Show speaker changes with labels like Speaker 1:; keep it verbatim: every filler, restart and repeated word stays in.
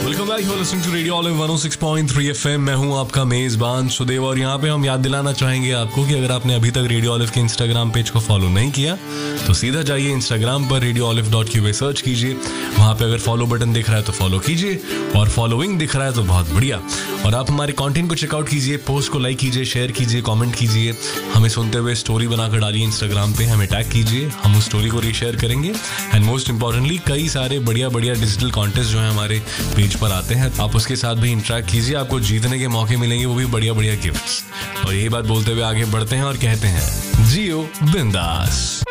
Speaker 1: Welcome back, you are listening to radio olive one O six point three FM. मैं हूं आपका मेजबान सुदेव और यहाँ पे हम याद दिलाना चाहेंगे आपको कि अगर आपने अभी तक रेडियो ऑलिव के इंस्टाग्राम पेज को फॉलो नहीं किया तो सीधा जाइए इंस्टाग्राम पर radio olive dot Q A search कीजिए। वहाँ पे अगर फॉलो बटन दिख रहा है तो फॉलो कीजिए और फॉलोइंग दिख रहा है तो बहुत बढ़िया। और आप हमारे कंटेंट को चेकआउट कीजिए, पोस्ट को लाइक कीजिए, शेयर कीजिए, कमेंट कीजिए, हमें सुनते हुए स्टोरी बनाकर डालिए इंस्टाग्राम पे, हमें टैग कीजिए, हम उस स्टोरी को रीशेयर करेंगे। एंड मोस्ट इंपॉर्टेंटली कई सारे बढ़िया बढ़िया डिजिटल कॉन्टेस्ट जो है हमारे पेज पर आते हैं, आप उसके साथ भी इंटरेक्ट कीजिए, आपको जीतने के मौके मिलेंगे, वो भी बढ़िया बढ़िया गिफ्ट्स। और यही बात बोलते हुए आगे बढ़ते हैं और कहते हैं जियो बिंदास।